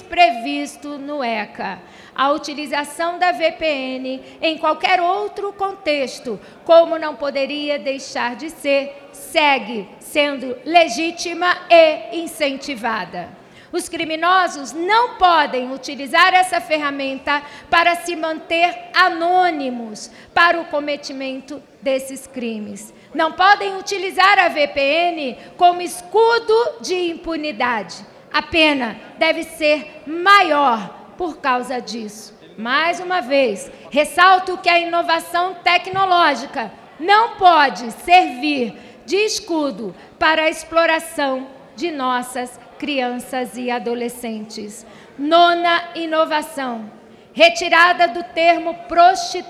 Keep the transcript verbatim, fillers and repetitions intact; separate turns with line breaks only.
previsto no ECA. A utilização da V P N em qualquer outro contexto, como não poderia deixar de ser, segue sendo legítima e incentivada. Os criminosos não podem utilizar essa ferramenta para se manter anônimos para o cometimento desses crimes. Não podem utilizar a V P N como escudo de impunidade. A pena deve ser maior por causa disso. Mais uma vez, ressalto que a inovação tecnológica não pode servir de escudo para a exploração de nossas crianças e adolescentes. Nona inovação, retirada do termo prostituição